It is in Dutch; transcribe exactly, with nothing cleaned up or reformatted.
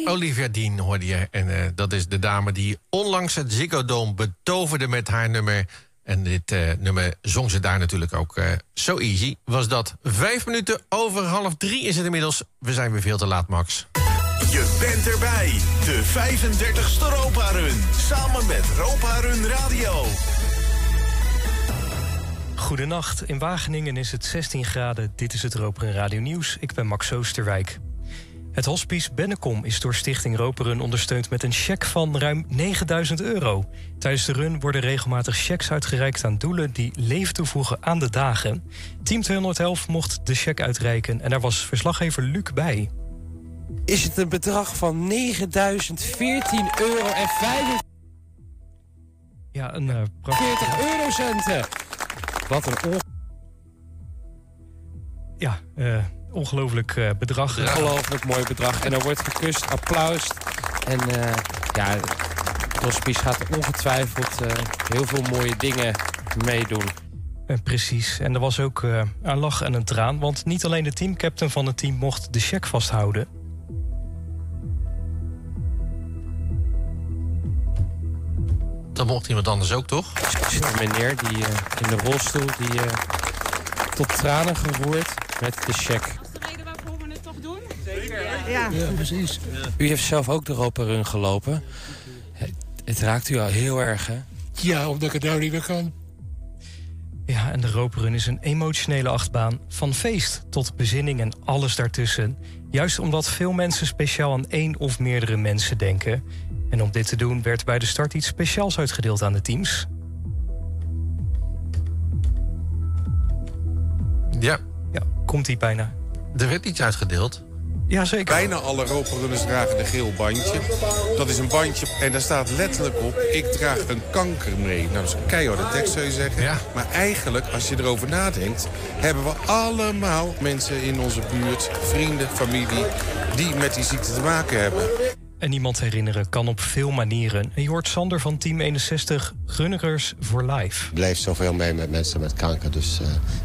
Olivia Dean hoorde je. En uh, dat is de dame die onlangs het Ziggo Dome betoverde met haar nummer. En dit uh, nummer zong ze daar natuurlijk ook. Uh, So Easy was dat. Vijf minuten over half drie is het inmiddels. We zijn weer veel te laat, Max. Je bent erbij. De vijfendertigste Ropa Run. Samen met Ropa Run Radio. Goedenacht. In Wageningen is het zestien graden. Dit is het Ropa Run Radio Nieuws. Ik ben Max Oosterwijk. Het hospice Bennekom is door Stichting Ropa Run ondersteund met een cheque van ruim negenduizend euro. Tijdens de run worden regelmatig cheques uitgereikt aan doelen die leven toevoegen aan de dagen. Team tweehonderdelf mocht de cheque uitreiken en daar was verslaggever Luc bij. Is het een bedrag van negenduizend veertien euro en vijfenveertig Ja, een uh, prachtig... eurocenten. Wat een on... Ja, uh, ongelooflijk uh, bedrag. Ongelooflijk mooi bedrag. En er wordt gekust, applaus. En uh, ja, het hospice gaat ongetwijfeld uh, heel veel mooie dingen meedoen. Uh, precies. En er was ook uh, een lach en een traan. Want niet alleen de teamcaptain van het team mocht de cheque vasthouden. Dat mocht iemand anders ook, toch? Er zit een meneer die, uh, in de rolstoel die uh, tot tranen geroerd met de cheque. Dat is de reden waarvoor we het toch doen? Zeker. Ja, ja precies. U heeft zelf ook de Ropa Run gelopen. Het, het raakt u al heel erg, hè? Ja, omdat ik het nou niet meer kan. Ja, en de Ropa Run is een emotionele achtbaan. Van feest tot bezinning en alles daartussen. Juist omdat veel mensen speciaal aan één of meerdere mensen denken. En om dit te doen werd bij de start iets speciaals uitgedeeld aan de teams. Ja. Ja, komt-ie bijna. Er werd iets uitgedeeld. Jazeker. Bijna alle Ropa-runners dragen een geel bandje. Dat is een bandje en daar staat letterlijk op: ik draag een kanker mee. Nou, dat is een keiharde tekst, zou je zeggen. Ja. Maar eigenlijk, als je erover nadenkt, hebben we allemaal mensen in onze buurt, vrienden, familie, die met die ziekte te maken hebben. En iemand herinneren kan op veel manieren. En je hoort Sander van Team eenenzestig, Runners for Life. Ik blijf zoveel mee met mensen met kanker. Dus uh,